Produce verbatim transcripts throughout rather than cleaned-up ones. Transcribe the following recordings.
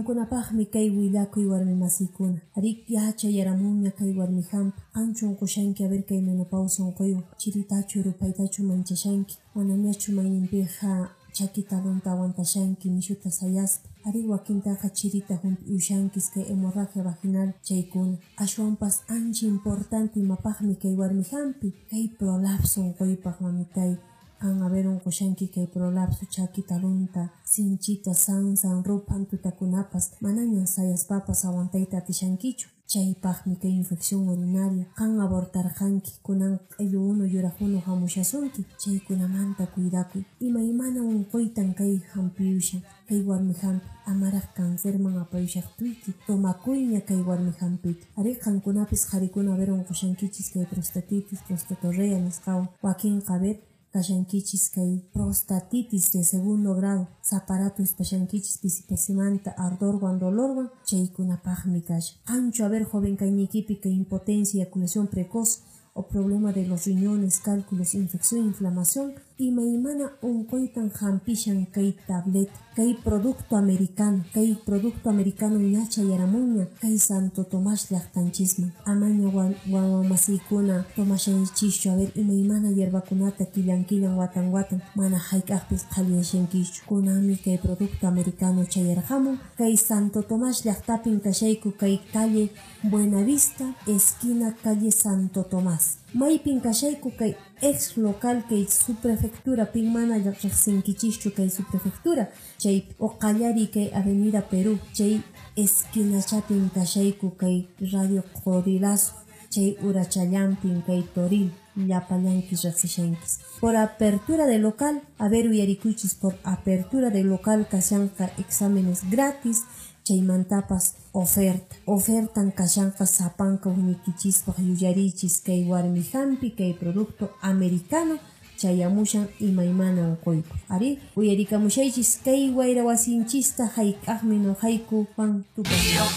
Qankunapaqmi kay willakuy warmi masiykuna. Ari yachayaramunña kay warmi hampi. Qanchun qushanki a ver kay menopausa unquywan. Chiritachu rupaytachu manchashanki. Manañachu mayninpiqa chaki talunta aguantashanki nishuta sayaspa. Ari wakintaqa chirita humpi ushankis kay hemorragia vaginal chaykuna. Ashwanpas ancha importante imapaqmi kay warmi hampi. Kay prolapso unquypaq mamitay. Kan haber unqushanki kay prolapso chaki talunta, sinchita, sansan, rupan tutakunapas, manañan sayaspapas aguantayta atishankichu. Chaypaqmi kay infección urinaria. Kan abortarqanki, kunan q'illu unu yuraq unu hamushasunki. Chaykunamanta cuidakuy. Ima imana unquytan kay hampiyushan, kay warmi hampi. Amaraq cancerman apayushaqtuyki. Tomakuyña kay warmi hampita. Ari qankunapis qarikuna haber unqushankichis kay prostatitis, prostatorrea nisqawan. Wakinqa haber kashankichis kay prostatitis de segundo grado, zaparato espashankichis pisipasimanta, ardorwan, dolorwan, chaykunapaqmi kasha. Qanchu haber joven kaynikipi kay impotencia, eyaculación precoz o problema de los riñones, cálculos, infección, inflamación, ima imana unquytan hampishan kay tableta, kay producto americano, kay producto americano ñacha yaramunña, kay Santo Tomás llaqtanchisman. Amaña wawamasiykuna tomashanchischu a ver ima imana yerbakunata killan killan watan watan mana hayk'aqpis qhaliyanshankischu. Kunanmi kay producto americano chayarqamun, kay Santo Tomás llaqtapin kashayku kay calle Buenavista, esquina calle Santo Tomás. Maypin kashayku kay ex local kay subprefectura pin mana riqsinkichischu kay subprefectura chay oqallari kay avenida Perú chay esquina chapin kashayku kay radio Corilazo chay urachallampin kay Toril llapallankis riqsishankis. Por apertura de local, a ver uyarikuchis por apertura de local kashanqa exámenes gratis. Chaymantapas oferta. Ofertan kashanqa sapanka unikichispaq yuyarichis kay warmi hampi kay producto americano chayamushan imaymana unquypa. Ari uyarikamushaychis kay wayra wasinchista hayk'aqmi nuqayku Juan Tupas.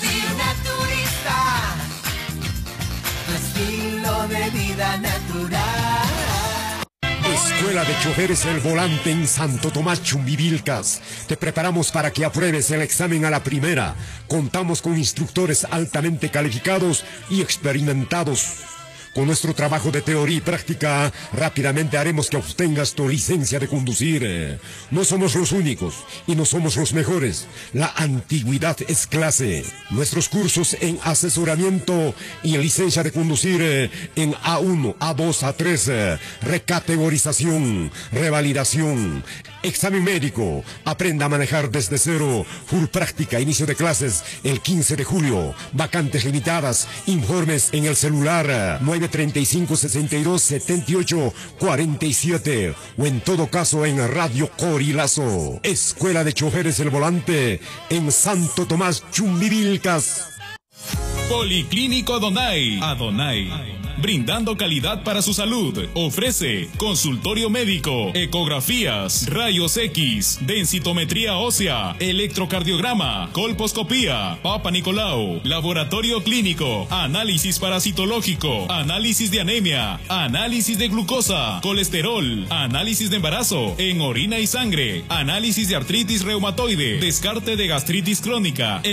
Tu estilo de vida natural. Escuela de Choferes El Volante en Santo Tomás Chumbivilcas. Te preparamos para que apruebes el examen a la primera. Contamos con instructores altamente calificados y experimentados. Con nuestro trabajo de teoría y práctica, rápidamente haremos que obtengas tu licencia de conducir. No somos los únicos y no somos los mejores. La antigüedad es clase. Nuestros cursos en asesoramiento y en licencia de conducir en A uno, A dos, A tres, recategorización, revalidación, examen médico. Aprenda a manejar desde cero. Full práctica, inicio de clases el quince de julio. Vacantes limitadas. Informes en el celular nueve treinta y cinco, sesenta y dos, setenta y ocho, cuarenta y siete o en todo caso en Radio Corilazo. Escuela de Choferes El Volante en Santo Tomás Chumbivilcas. Policlínico Adonai. Adonai. Brindando calidad para su salud. Ofrece consultorio médico, ecografías, rayos X, densitometría ósea, electrocardiograma, colposcopía, Papa Nicolau, laboratorio clínico, análisis parasitológico, análisis de anemia, análisis de glucosa, colesterol, análisis de embarazo en orina y sangre, análisis de artritis reumatoide, descarte de gastritis crónica.